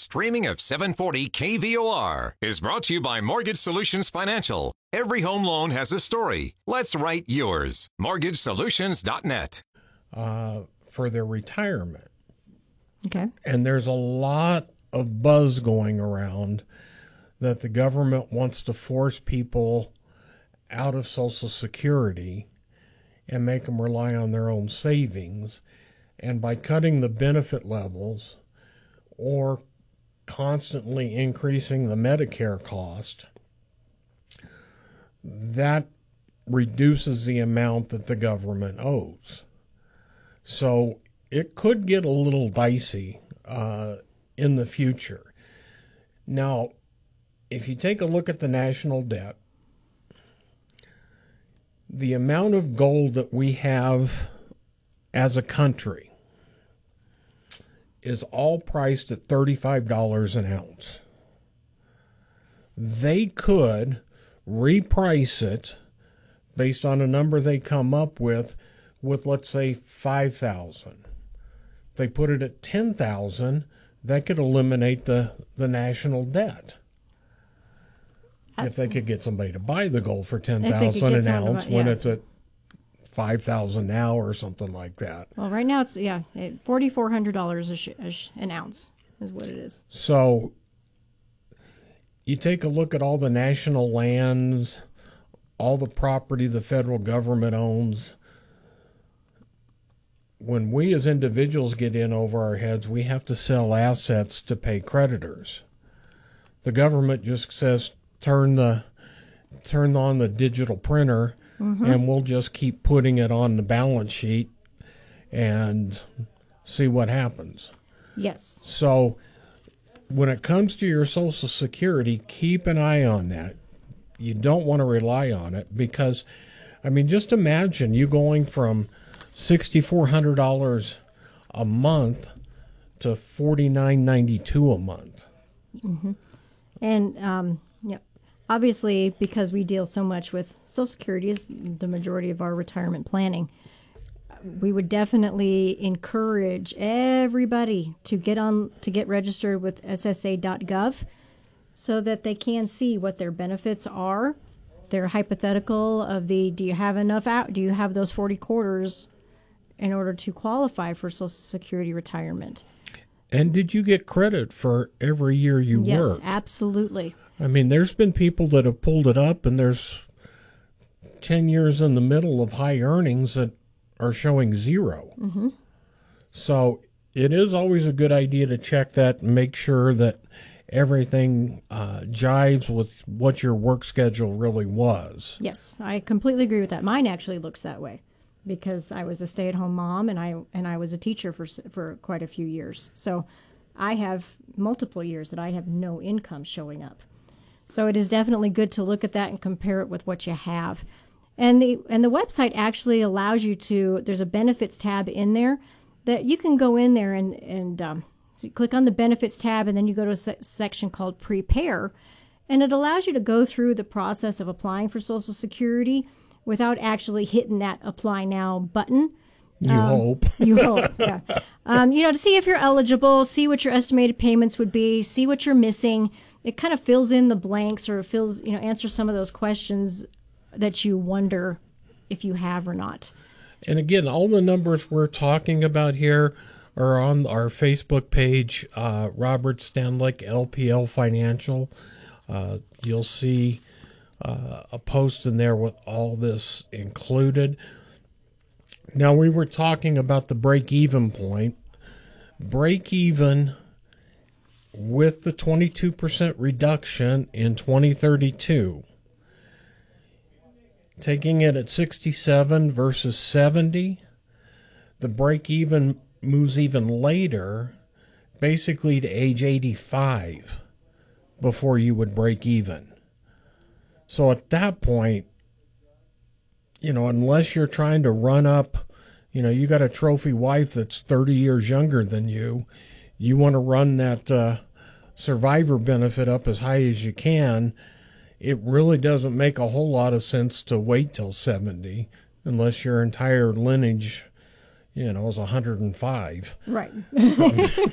streaming of 740 KVOR is brought to you by Mortgage Solutions Financial. Every home loan has a story. Let's write yours. MortgageSolutions.net. For their retirement. Okay. And there's a lot of buzz going around that the government wants to force people out of Social Security and make them rely on their own savings. And by cutting the benefit levels or constantly increasing the Medicare cost, that reduces the amount that the government owes. So it could get a little dicey in the future. Now, if you take a look at the national debt, the amount of gold that we have as a country is all priced at $35 an ounce. They could reprice it based on a number they come up with let's say 5,000. If they put it at 10,000, that could eliminate the national debt. If they could get somebody to buy the gold for 10,000 an ounce when it's at 5,000 now or something like that. Well, right now it's $4,400 an ounce is what it is. So you take a look at all the national lands, all the property the federal government owns. When we as individuals get in over our heads, we have to sell assets to pay creditors. The government just says, turn on the digital printer, and we'll just keep putting it on the balance sheet and see what happens. Yes. So when it comes to your Social Security, keep an eye on that. You don't want to rely on it because, I mean, just imagine you going from $6,400 a month to $49.92 a month. Mm-hmm. And obviously, because we deal so much with Social Security is the majority of our retirement planning, we would definitely encourage everybody to get registered with SSA.gov so that they can see what their benefits are. They're hypothetical of do you have enough out? Do you have those 40 quarters in order to qualify for Social Security retirement? And did you get credit for every year you worked? Yes, absolutely. I mean, there's been people that have pulled it up, and there's 10 years in the middle of high earnings that are showing zero. Mm-hmm. So it is always a good idea to check that and make sure that everything jives with what your work schedule really was. Yes, I completely agree with that. Mine actually looks that way because I was a stay-at-home mom and I was a teacher for quite a few years. So I have multiple years that I have no income showing up. So it is definitely good to look at that and compare it with what you have. And the website actually allows you to, there's a benefits tab in there that you can go in there and so you click on the benefits tab and then you go to a section called prepare. And it allows you to go through the process of applying for Social Security without actually hitting that apply now button. You hope. You hope, yeah. To see if you're eligible, see what your estimated payments would be, see what you're missing. It kind of fills in the blanks or answers some of those questions that you wonder if you have or not. And again, all the numbers we're talking about here are on our Facebook page, Robert Stanlick, LPL Financial. You'll see a post in there with all this included. Now, we were talking about the break-even point. Break-even with the 22% reduction in 2032. Taking it at 67 versus 70, the break-even moves even later, basically to age 85, before you would break even. So at that point, unless you're trying to run up, you got a trophy wife that's 30 years younger than you want to run that survivor benefit up as high as you can, it really doesn't make a whole lot of sense to wait till 70 unless your entire lineage, is 105. Right.